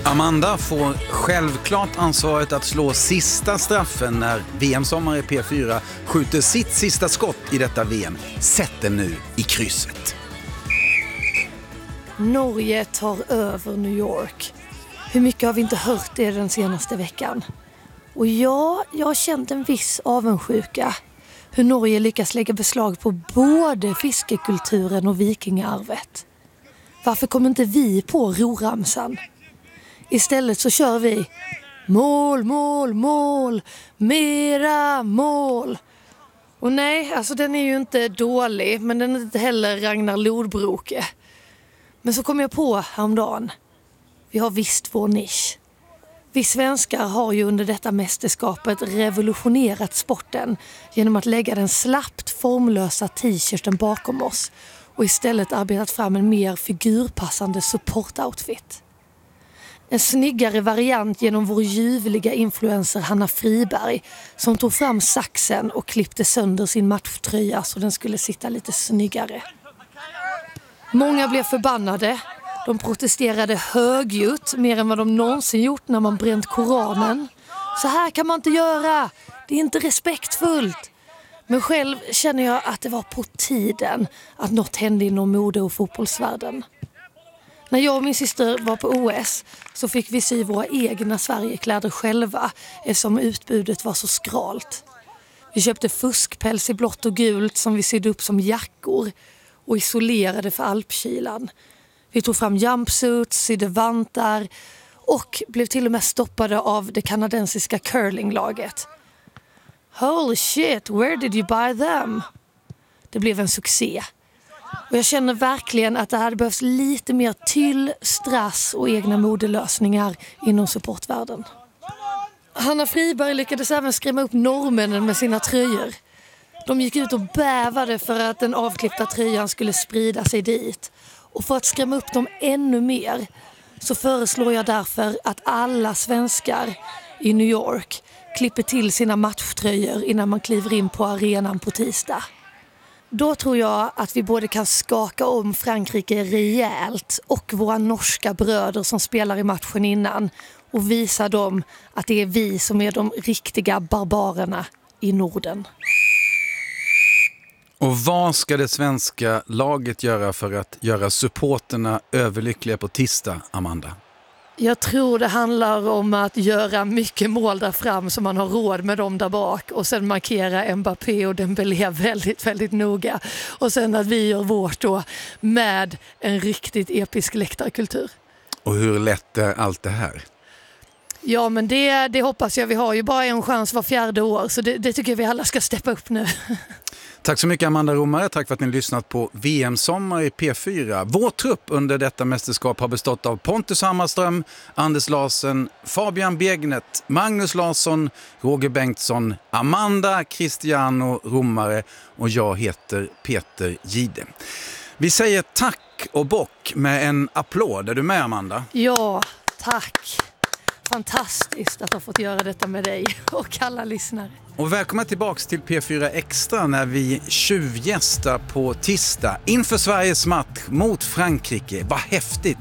Amanda får självklart ansvaret att slå sista straffen när VM-sommar i P4 skjuter sitt sista skott i detta VM. Sätt den nu i krysset. Norge tar över New York. Hur mycket har vi inte hört det den senaste veckan? Och ja, jag har känt en viss avundsjuka. Hur Norge lyckas lägga beslag på både fiskekulturen och vikingarvet. Varför kommer inte vi på roramsan? Istället så kör vi mål, mål, mål, mera mål. Och nej, alltså den är ju inte dålig, men den är inte heller Ragnar Lodbroke. Men så kom jag på häromdagen. Vi har visst vår nisch. Vi svenskar har ju under detta mästerskapet revolutionerat sporten genom att lägga den slappt formlösa t-shirten bakom oss och istället arbetat fram en mer figurpassande supportoutfit. En snyggare variant genom vår ljuvliga influencer Hanna Friberg som tog fram saxen och klippte sönder sin matchtröja så den skulle sitta lite snyggare. Många blev förbannade. De protesterade högljutt mer än vad de någonsin gjort när man bränt Koranen. Så här kan man inte göra. Det är inte respektfullt. Men själv känner jag att det var på tiden att något hände inom mode- och fotbollsvärlden. När jag och min syster var på OS så fick vi sy våra egna Sverigekläder själva eftersom utbudet var så skralt. Vi köpte fuskpäls i blått och gult som vi sydde upp som jackor och isolerade för alpkylan. Vi tog fram jumpsuits, sydde vantar och blev till och med stoppade av det kanadensiska curlinglaget. Holy shit, where did you buy them? Det blev en succé. Och jag känner verkligen att det hade behövts lite mer tyll, strass och egna modelösningar inom supportvärlden. Hanna Friberg lyckades även skrämma upp norrmännen med sina tröjor. De gick ut och bävade för att den avklippta tröjan skulle sprida sig dit. Och för att skrämma upp dem ännu mer så föreslår jag därför att alla svenskar i New York klipper till sina matchtröjor innan man kliver in på arenan på tisdag. Då tror jag att vi både kan skaka om Frankrike rejält och våra norska bröder som spelar i matchen innan och visa dem att det är vi som är de riktiga barbarerna i Norden. Och vad ska det svenska laget göra för att göra supporterna överlyckliga på tisdag, Amanda? Jag tror det handlar om att göra mycket mål där fram så man har råd med dem där bak och sen markera Mbappé och Dembélé väldigt, väldigt noga. Och sen att vi gör vårt då med en riktigt episk läktarkultur. Och hur lätt är allt det här? Ja, men det hoppas jag. Vi har ju bara en chans var 4:e år så det tycker jag vi alla ska steppa upp nu. Tack så mycket Amanda Romare, tack för att ni lyssnat på VM-sommar i P4. Vår trupp under detta mästerskap har bestått av Pontus Hammarström, Anders Larsen, Fabian Begnet, Magnus Larsson, Roger Bengtsson, Amanda Cristiano Romare och jag heter Peter Gide. Vi säger tack och bock med en applåd. Är du med, Amanda? Ja, tack. Fantastiskt att ha fått göra detta med dig och alla lyssnare. Och välkomna tillbaka till P4 Extra när vi tjuvgästar på tisdag inför Sveriges match mot Frankrike. Vad häftigt